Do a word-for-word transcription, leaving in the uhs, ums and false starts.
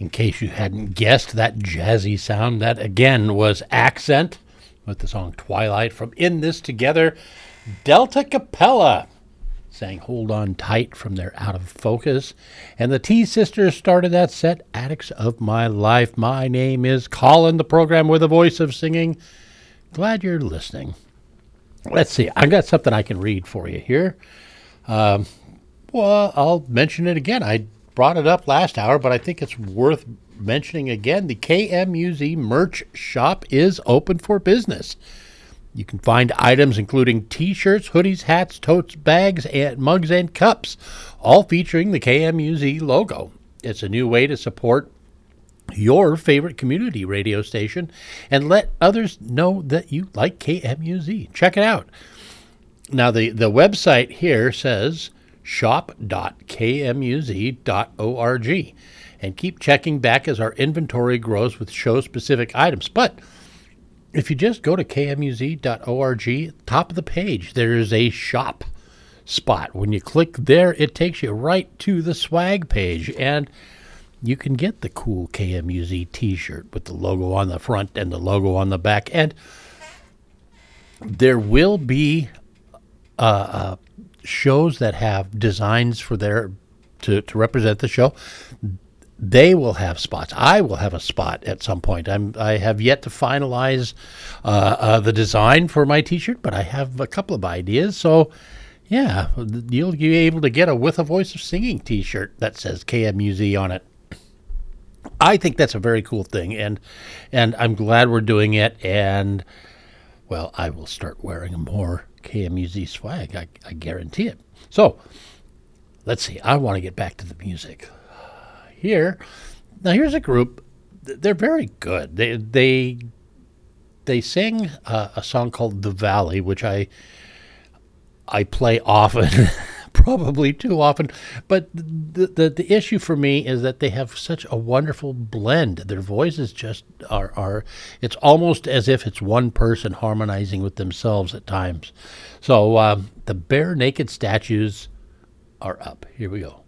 In case you hadn't guessed, that jazzy sound, that again was Accent with the song Twilight from In This Together. Delta Capella sang Hold On Tight from their Out of Focus. And the T-Sisters started that set, Addicts of My Life. My name is Colin, the program with a voice of singing. Glad you're listening. Let's see, I got something I can read for you here. Um, well, I'll mention it again. I brought it up last hour, but I think it's worth mentioning again. The K M U Z merch shop is open for business. You can find items including t-shirts, hoodies, hats, totes, bags, and mugs and cups, all featuring the K M U Z logo. It's a new way to support your favorite community radio station and let others know that you like K M U Z. Check it out. Now, the, the website here says shop dot k m u z dot org, and keep checking back as our inventory grows with show-specific items. But if you just go to k m u z dot org, top of the page, there is a shop spot. When you click there, it takes you right to the swag page, and you can get the cool K M U Z t-shirt with the logo on the front and the logo on the back. And there will be uh, uh, shows that have designs for their to, to represent the show. They will have spots. I will have a spot at some point. I'm, I have yet to finalize uh, uh, the design for my t-shirt, but I have a couple of ideas. So, yeah, you'll be able to get a With a Voice of Singing t-shirt that says K M U Z on it. I think that's a very cool thing, and and I'm glad we're doing it. And, well, I will start wearing more K M U Z swag. I, I guarantee it. So, let's see. I want to get back to the music. Here, now here's a group. They're very good. They they they sing uh, a song called "The Valley," which I I play often, probably too often. But the, the the issue for me is that they have such a wonderful blend. Their voices just are are. It's almost as if it's one person harmonizing with themselves at times. So um, the Bare Naked Statues are up. Here we go.